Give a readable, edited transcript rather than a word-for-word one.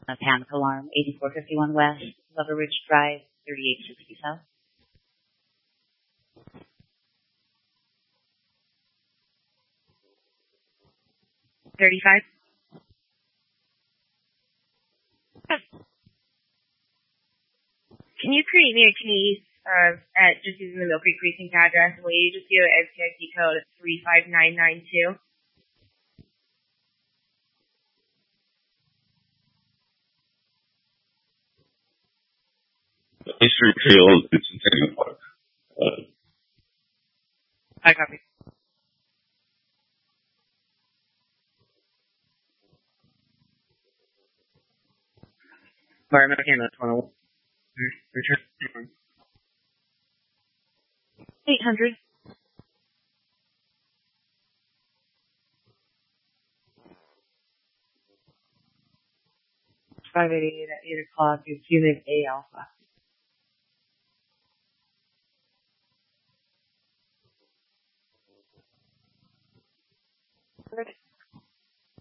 A panic alarm, 8451 West, Level Ridge Drive, 3860 South. 35. Can you create me a case at just using the Mill Creek Precinct address? Will you just do an FCIC code at 35992? History Trail, it's in Centennial Park. I copy. Environmental Canada 101. Return. 800. $588 at 8 o'clock is unit A alpha. Good.